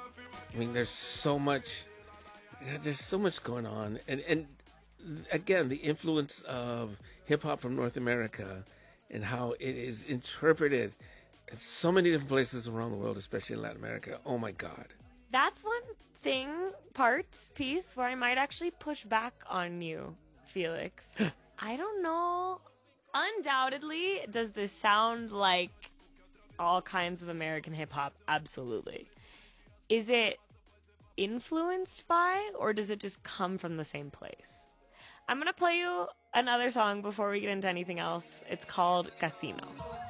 I mean, there's so much going on, and again, the influence of hip hop from North America and how it is interpreted in so many different places around the world, especially in Latin America. Oh my God. That's one piece where I might actually push back on you, Felix. I don't know. Undoubtedly, does this sound like all kinds of American hip hop? Absolutely. Is it influenced by, or does it just come from the same place? I'm going to play you another song before we get into anything else. It's called Casino.